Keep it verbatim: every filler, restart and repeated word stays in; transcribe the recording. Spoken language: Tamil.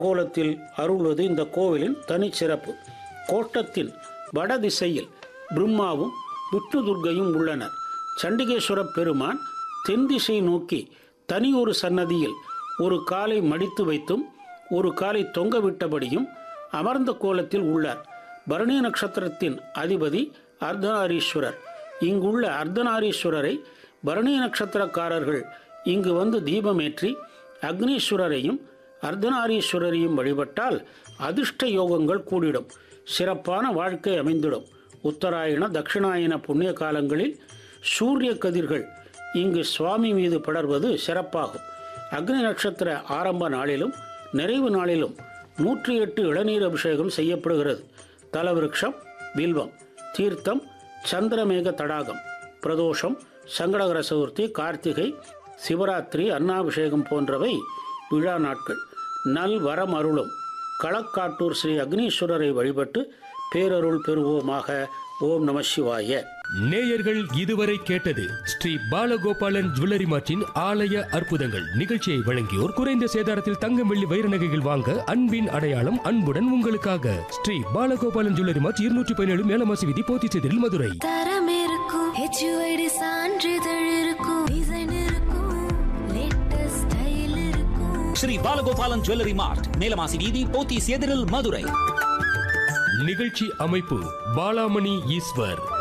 கோலத்தில் அருள்வது இந்த கோவிலின் தனிச்சிறப்பு. கோட்டத்தின் வட திசையில் பிரம்மாவும் விஷ்ணு துர்க்கையும் உள்ளனர். சண்டிகேஸ்வர பெருமான் தென் திசை நோக்கி தனியொரு சன்னதியில் ஒரு காலை மடித்து வைத்தும் ஒரு காலை தொங்க விட்டபடியும் அமர்ந்த கோலத்தில் உள்ளார். பரணி நட்சத்திரத்தின் அதிபதி அர்த்தநாரீஸ்வரர். இங்குள்ள அர்த்தநாரீஸ்வரரை பரணி நட்சத்திரக்காரர்கள் இங்கு வந்து தீபமேற்றி அக்னீஸ்வரரையும் அர்த்தநாரீஸ்வரரையும் வழிபட்டால் அதிர்ஷ்ட யோகங்கள் கூடிடும், சிறப்பான வாழ்க்கை அமைந்திடும். உத்தராயண தட்சிணாயன புண்ணிய காலங்களில் சூரிய கதிர்கள் இங்கு சுவாமி மீது படர்வது சிறப்பாகும். அக்னி நட்சத்திர ஆரம்ப நாளிலும் நிறைவு நாளிலும் நூற்றி எட்டு இளநீர் அபிஷேகம் செய்யப்படுகிறது. தலவிருட்சம் வில்வம், தீர்த்தம் சந்திரமேக தடாகம், பிரதோஷம், சங்கடகர சதுர்த்தி, கார்த்திகை, சிவராத்திரி, அன்னாபிஷேகம் போன்றவை விழா நாட்கள். நல் வரம் அருளும் களக்காட்டூர் ஸ்ரீ அக்னீஸ்வரரை வழிபட்டு பேரருள் பெறுவோமாக. ஓம் நம சிவாய. நேயர்கள் இதுவரை கேட்டது ஸ்ரீ பாலகோபாலன் ஜுவல்லரி மார்ட்டின் ஆலய அற்புதங்கள் நிகழ்ச்சியை வழங்கியோர் குறைந்த சேதாரத்தில் தங்கம் வெள்ளி வைர நகைகள் வாங்க அன்பின் அடையாளம் அன்புடன் உங்களுக்காக ஸ்ரீ பாலகோபாலன் ஜுவல்லரி மார்ட் இருநூற்றி பதினேழு மேலமாசி வீதி போத்திச்சேரியில் மதுரை. தரம் இருக்கும், ஹெச்யூஐடி சான்றிதழ் இருக்கும், டிசைன் இருக்கும், லேட்டஸ்ட் ஸ்டைல் இருக்கும். ஸ்ரீ பாலகோபாலன் ஜுவல்லரி மார்ட் மேலமாசி வீதி போத்திச்சேரியில் மதுரை. நிகழ்ச்சி அமைப்பு பாலாமணி ஈஸ்வர்.